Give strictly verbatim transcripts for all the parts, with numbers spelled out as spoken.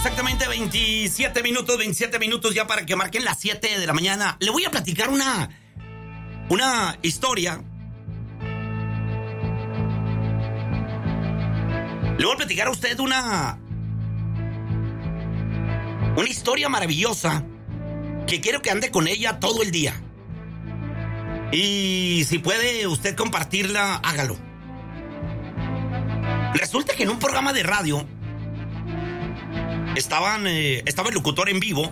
exactamente veintisiete minutos, veintisiete minutos ya para que marquen las siete de la mañana. Le voy a platicar una, una historia. Le voy a platicar a usted una, una historia maravillosa que quiero que ande con ella todo el día. Y si puede usted compartirla, hágalo. Resulta que en un programa de radio estaban, eh, estaba el locutor en vivo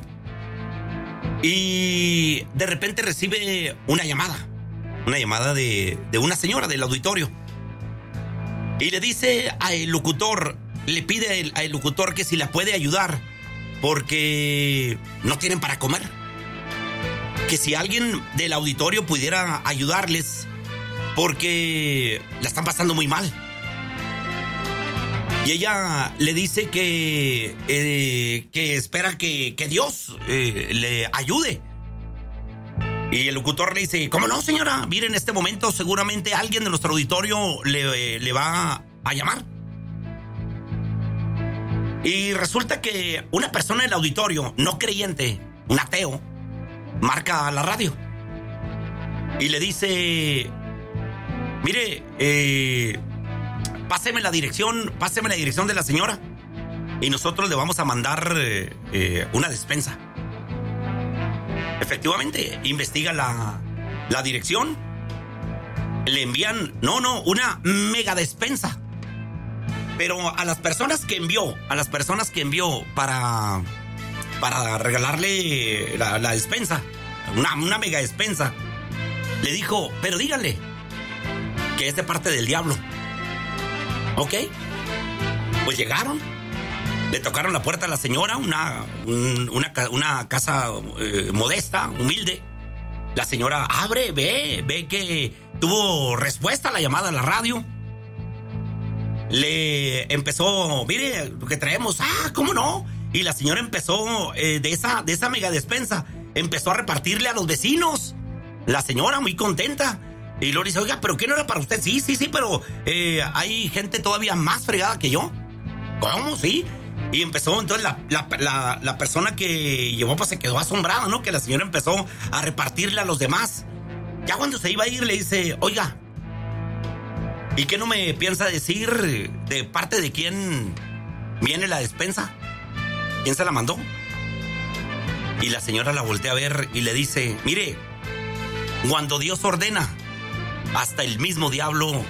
y de repente recibe una llamada, una llamada de, de una señora del auditorio. Y le dice al locutor, le pide al locutor que si la puede ayudar porque no tienen para comer. Que si alguien del auditorio pudiera ayudarles porque la están pasando muy mal. Y ella le dice que, eh, que espera que, que Dios eh, le ayude. Y el locutor le dice, ¿cómo no, señora? Mire, en este momento seguramente alguien de nuestro auditorio le, le va a llamar. Y resulta que una persona del auditorio, no creyente, un ateo, marca a la radio. Y le dice, mire, eh... Páseme la dirección, páseme la dirección de la señora y nosotros le vamos a mandar eh, eh, una despensa. Efectivamente, investiga la, la dirección, le envían, no, no, una mega despensa. Pero a las personas que envió, a las personas que envió para, para regalarle la, la despensa, una, una mega despensa, le dijo, pero díganle que es de parte del diablo. Ok, pues llegaron, le tocaron la puerta a la señora, una, un, una, una casa eh, modesta, humilde. La señora abre, ve, ve que tuvo respuesta a la llamada a la radio. Le empezó, mire, lo que traemos, ah, ¿cómo no? Y la señora empezó eh, de esa, de esa mega despensa, empezó a repartirle a los vecinos. La señora muy contenta. Y luego dice, oiga, ¿pero qué no era para usted? Sí, sí, sí, pero eh, hay gente todavía más fregada que yo. ¿Cómo? Sí. Y empezó, entonces la, la, la, la persona que llevó pues se quedó asombrada, ¿no? Que la señora empezó a repartirle a los demás. Ya cuando se iba a ir le dice, oiga, ¿y qué no me piensa decir de parte de quién viene la despensa? ¿Quién se la mandó? Y la señora la voltea a ver y le dice, mire, cuando Dios ordena, hasta el mismo diablo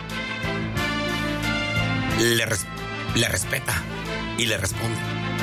le, res, le respeta y le responde.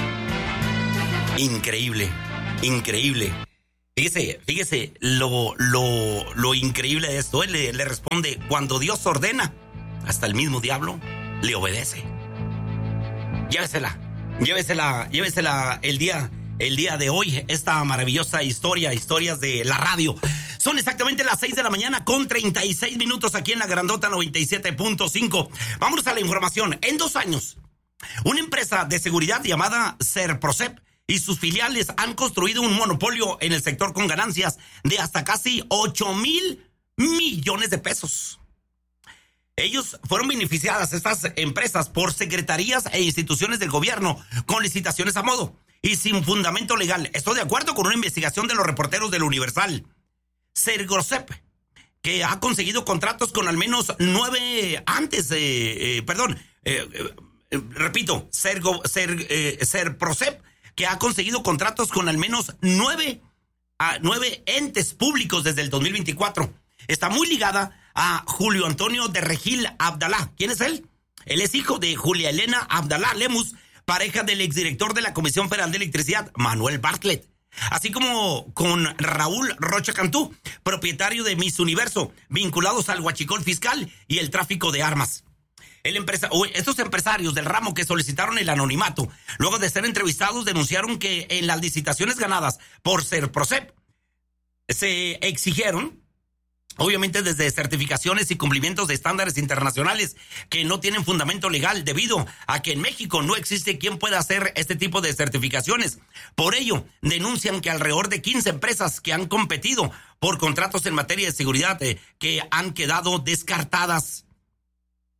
Increíble, increíble. Fíjese, fíjese lo, lo, lo increíble de esto. Él le, le responde, cuando Dios ordena, hasta el mismo diablo le obedece. Llévesela, llévesela, llévesela el día, el día de hoy, esta maravillosa historia, historias de la radio. Son exactamente las seis de la mañana con treinta y seis minutos aquí en la Grandota noventa y siete punto cinco. Vámonos a la información. En dos años, una empresa de seguridad llamada Serprocep y sus filiales han construido un monopolio en el sector con ganancias de hasta casi ocho mil millones de pesos. Ellos fueron beneficiadas, estas empresas, por secretarías e instituciones del gobierno con licitaciones a modo y sin fundamento legal. Estoy de acuerdo con una investigación de los reporteros del Universal. Serprocep, que ha conseguido contratos con al menos nueve antes, eh, eh, perdón, eh, eh, repito, Sergo, Ser, eh, Serprocep, que ha conseguido contratos con al menos nueve, a nueve entes públicos desde el dos mil veinticuatro. Está muy ligada a Julio Antonio de Regil Abdalá. ¿Quién es él? Él es hijo de Julia Elena Abdalá Lemus, pareja del exdirector de la Comisión Federal de Electricidad, Manuel Bartlett. Así como con Raúl Rocha Cantú, propietario de Miss Universo, vinculados al huachicol fiscal y el tráfico de armas. El empresa, estos empresarios del ramo que solicitaron el anonimato, luego de ser entrevistados, denunciaron que en las licitaciones ganadas por Serprocep se exigieron, obviamente desde certificaciones y cumplimientos de estándares internacionales que no tienen fundamento legal debido a que en México no existe quien pueda hacer este tipo de certificaciones. Por ello, denuncian que alrededor de quince empresas que han competido por contratos en materia de seguridad eh, que han quedado descartadas.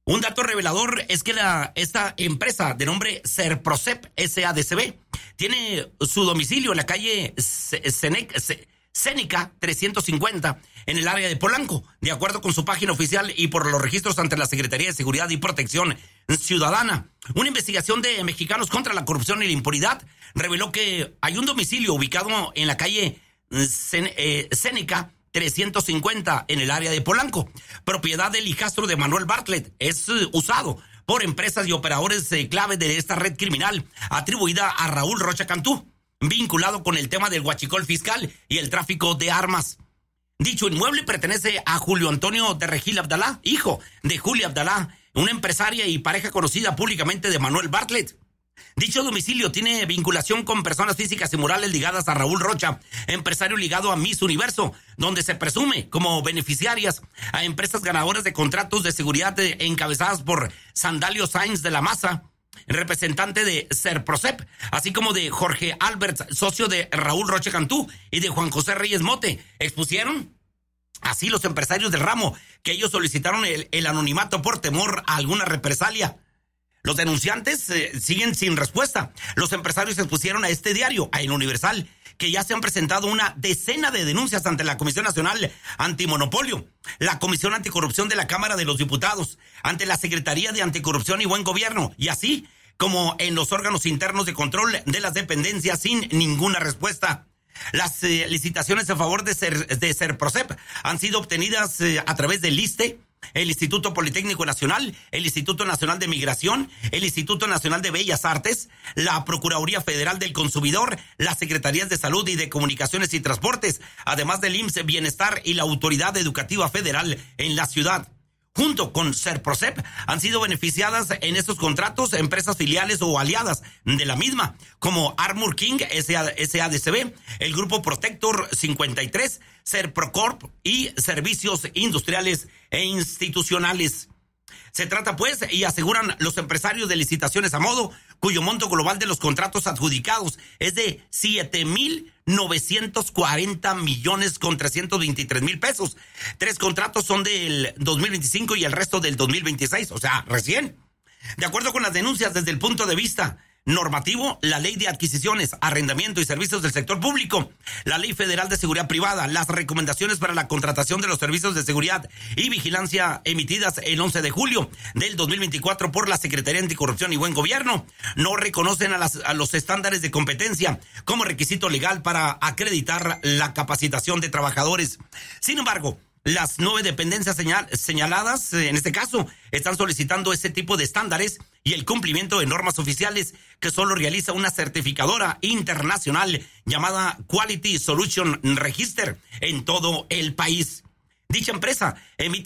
Un dato revelador es que la, esta empresa de nombre Serprosep S A D C B tiene su domicilio en la calle Seneca trescientos cincuenta en el área de Polanco, de acuerdo con su página oficial y por los registros ante la Secretaría de Seguridad y Protección Ciudadana. Una investigación de Mexicanos contra la Corrupción y la Impunidad reveló que hay un domicilio ubicado en la calle Seneca trescientos cincuenta en el área de Polanco, propiedad del hijastro de Manuel Bartlett. Es uh, usado por empresas y operadores eh, clave de esta red criminal atribuida a Raúl Rocha Cantú, vinculado con el tema del huachicol fiscal y el tráfico de armas. Dicho inmueble pertenece a Julio Antonio de Regil Abdalá, hijo de Julia Abdalá, una empresaria y pareja conocida públicamente de Manuel Bartlett. Dicho domicilio tiene vinculación con personas físicas y morales ligadas a Raúl Rocha, empresario ligado a Miss Universo, donde se presume como beneficiarias a empresas ganadoras de contratos de seguridad de, encabezadas por Sandalio Sáenz de la Maza, representante de Serprosep, así como de Jorge Albert, socio de Raúl Rocha Cantú, y de Juan José Reyes Mote. Expusieron así los empresarios del ramo que ellos solicitaron el, el anonimato por temor a alguna represalia. Los denunciantes eh, siguen sin respuesta. Los empresarios expusieron a este diario, a El Universal, que ya se han presentado una decena de denuncias ante la Comisión Nacional Antimonopolio, la Comisión Anticorrupción de la Cámara de los Diputados, ante la Secretaría de Anticorrupción y Buen Gobierno, y así como en los órganos internos de control de las dependencias sin ninguna respuesta. Las eh, licitaciones a favor de, Ser, de Serprosep han sido obtenidas eh, a través del ISSSTE, el Instituto Politécnico Nacional, el Instituto Nacional de Migración, el Instituto Nacional de Bellas Artes, la Procuraduría Federal del Consumidor, las Secretarías de Salud y de Comunicaciones y Transportes, además del I M S S Bienestar y la Autoridad Educativa Federal en la ciudad. Junto con Serprosep han sido beneficiadas en estos contratos empresas filiales o aliadas de la misma, como Armor King S A D C B, el Grupo Protector cincuenta y tres, Serprocorp y Servicios Industriales e Institucionales. Se trata pues, y aseguran los empresarios de licitaciones a modo, cuyo monto global de los contratos adjudicados es de siete mil novecientos cuarenta millones con trescientos veintitrés mil pesos. Tres contratos son del dos mil veinticinco y el resto del dos mil veintiséis, o sea, recién. De acuerdo con las denuncias desde el punto de vista normativo, la Ley de Adquisiciones, Arrendamiento y Servicios del Sector Público, la Ley Federal de Seguridad Privada, las recomendaciones para la contratación de los servicios de seguridad y vigilancia emitidas el once de julio del dos mil veinticuatro por la Secretaría de Anticorrupción y Buen Gobierno no reconocen a, las, a los estándares de competencia como requisito legal para acreditar la capacitación de trabajadores. Sin embargo, las nueve dependencias señal, señaladas, en este caso, están solicitando ese tipo de estándares y el cumplimiento de normas oficiales que solo realiza una certificadora internacional llamada Quality Solution Register en todo el país. Dicha empresa emite